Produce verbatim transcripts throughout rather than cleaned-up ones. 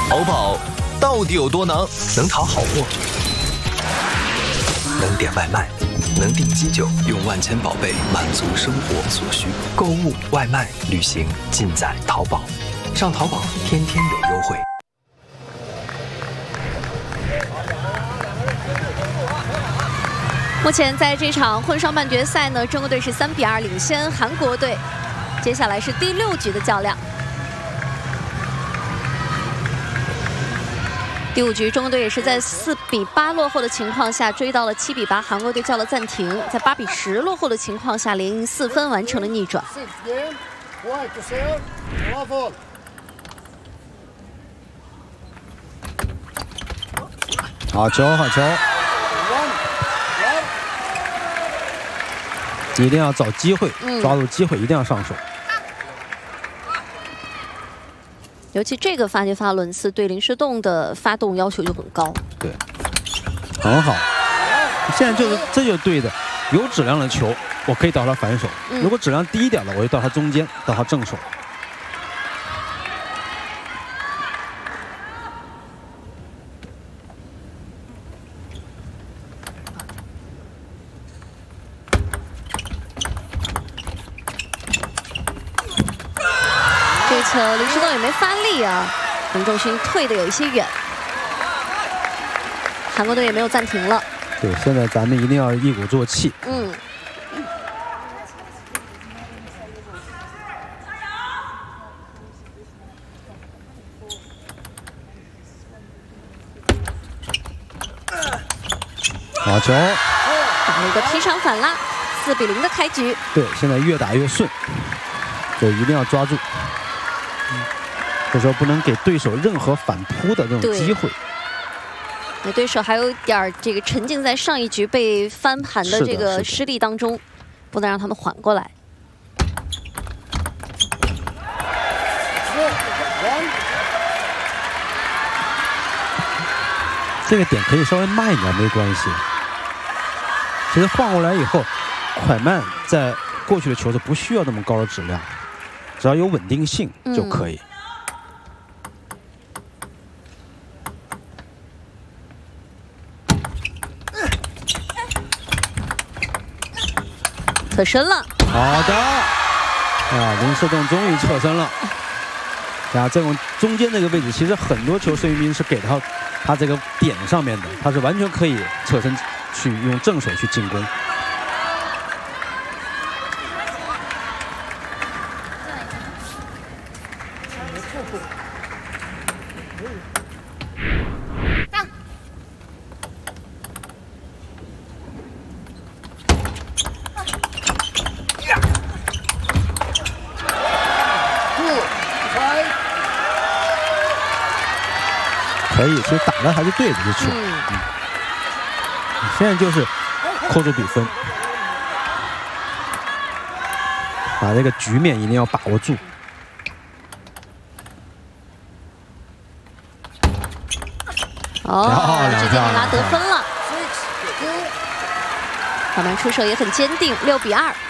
淘宝到底有多能？能淘好货，能点外卖，能订机酒，用万千宝贝满足生活所需。购物、外卖、旅行尽在淘宝。上淘宝天天有优惠。 目前在这场混双半决赛呢，中国队是三比二领先韩国队。接下来是第六局的较量。第五局，中国队也是在四比八落后的情况下追到了七比八，韩国队叫了暂停，在八比十落后的情况下连赢四分，完成了逆转。 好球，好球！ 一定要找机会，抓住机会，一定要上手。 尤其这个发接发轮次对林诗栋的发动要求就很高。 对，很好。现在就是这就对的，有质量的球，我可以到他反手；如果质量低一点的，我就到他中间，到他正手。 这球林诗栋也没发力啊，林仲勋退的有一些远，韩国队也没有暂停了。 对，现在咱们一定要一鼓作气。 嗯。 好球！ 打了一个劈长反拉，四比零的开局。 对，现在越打越顺。 就一定要抓住，这时候不能给对手任何反扑的这种机会。 那对手还有点这个沉浸在上一局被翻盘的这个失利当中，不能让他们缓过来。 这个点可以稍微慢一点没关系。其实换过来以后，快慢在过去的球是不需要那么高的质量。 只要有稳定性就可以。 侧身了。 好的。啊，林诗栋终于侧身了。啊，这种中间这个位置，其实很多球孙兴民是给到他这个点上面的，他是完全可以侧身去用正手去进攻。 可以，其实打的还是对的，这球。嗯，嗯现在就是扣住比分，把这个局面一定要把握住。 哦，直接拿得分了。快慢出手也很坚定，六比二。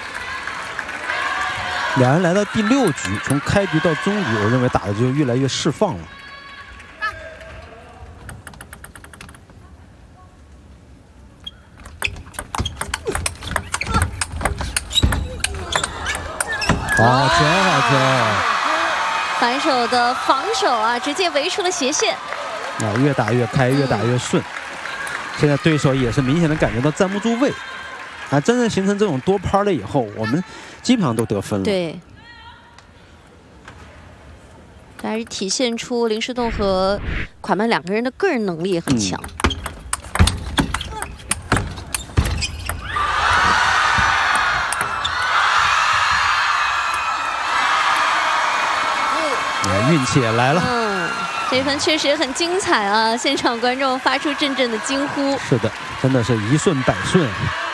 两人来到第六局，从开局到终局，我认为打的就越来越释放了。 好球，好球！ 反手的防守啊，直接围出了斜线。 啊，越打越开，越打越顺。嗯、现在对手也是明显的感觉到站不住位，啊，真正形成这种多拍了以后，我们基本上都得分了。 对，这还是体现出林诗栋和蒯曼两个人的个人能力也很强。嗯运气也来了， 嗯，这一分确实很精彩啊！现场观众发出阵阵的惊呼。 是的，真的是一顺百顺。